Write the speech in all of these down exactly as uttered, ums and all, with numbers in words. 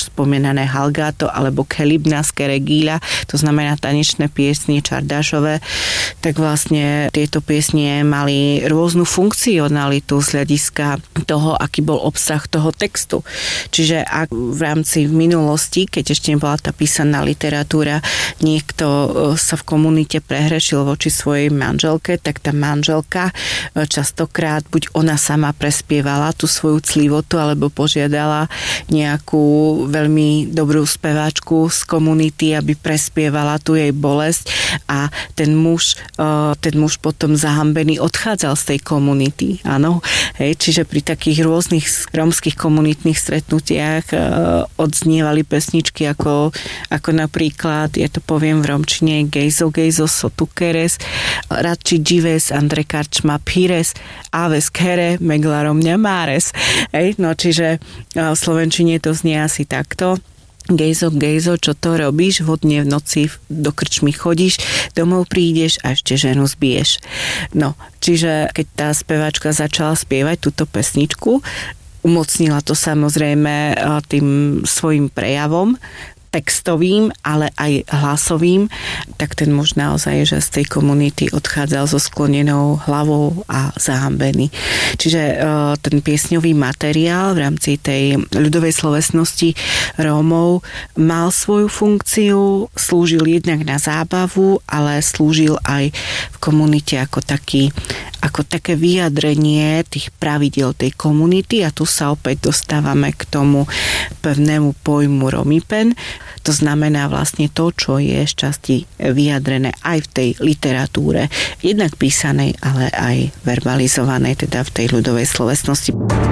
už spomínané Halgáto alebo Kelibnaské regíľa, to znamená tanečné piesne Čardášové, tak vlastne tieto piesne mali rôznu funkcionalitu z hľadiska toho, aký bol obsah toho textu. Čiže ak v rámci v minulosti, keď ešte nebola tá písaná literatúra, niekto sa v komunite prehrešil voči svojej manželke, tak tá manželka častokrát buď ona sama prespievala tú svoju clivotu, alebo požiadala nejakú veľmi dobrú speváčku z komunity, aby prespievala tú jej bolesť a ten muž, ten muž potom zahambený odchádzal z tej komunity. Áno. Hej, čiže pri takých rôznych rómskych komunitných stretnutiach odznievali pesničky ako, ako napríklad, ja to poviem v rómčine, Gejzo, Gejzo, Sotukeres, Radči Džives, Andre Karčma Pires, Aves Kere, Meglarom Ňamáres. Hej, no čiže v slovenčine to znie asi takto. Gejzo, gejzo, čo to robíš? Vodne v noci do krčmy chodíš, domov prídeš a ešte ženu zbiješ. No, čiže keď tá speváčka začala spievať túto pesničku, umocnila to samozrejme tým svojim prejavom, textovým, ale aj hlasovým, tak ten muž naozaj, že z tej komunity odchádzal so sklonenou hlavou a zahambený. Čiže ten piesňový materiál v rámci tej ľudovej slovesnosti Rómov mal svoju funkciu, slúžil jednak na zábavu, ale slúžil aj v komunite ako taký ako také vyjadrenie tých pravidiel tej komunity a tu sa opäť dostávame k tomu pevnému pojmu Romipen. To znamená vlastne to, čo je šťastí vyjadrené aj v tej literatúre, jednak písanej, ale aj verbalizovanej, teda v tej ľudovej slovesnosti.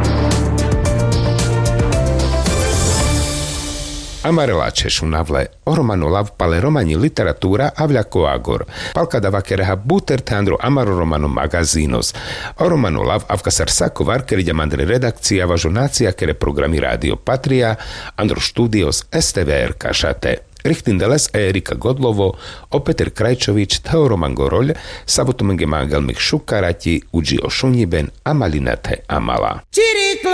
Amarela Češu navle, oromano lav pale romani literatura avľako agor. Palka dava kereha buter tandro amaro romano magazínos. Oromano lav avkasar sako varkeri mandre redakcia važonácia kere programy Rádio Patria, andro štúdios es té vé er kašate. Richtindeles a Erika Godlovo, o Peter Krajčovič, Teoroman Gorol, Savotomenge Mangelmik Šukarati, Uji Ošuniben, Amalinate Amala.